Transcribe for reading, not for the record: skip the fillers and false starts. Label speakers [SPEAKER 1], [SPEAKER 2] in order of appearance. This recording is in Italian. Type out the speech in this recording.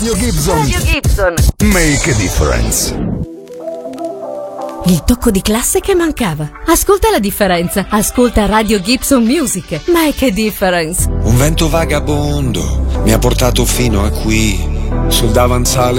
[SPEAKER 1] Radio Gibson.
[SPEAKER 2] Make a difference.
[SPEAKER 3] Il tocco di classe che mancava. Ascolta la differenza. Ascolta Radio Gibson Music. Make a difference.
[SPEAKER 4] Un vento vagabondo mi ha portato fino a qui, sul davanzale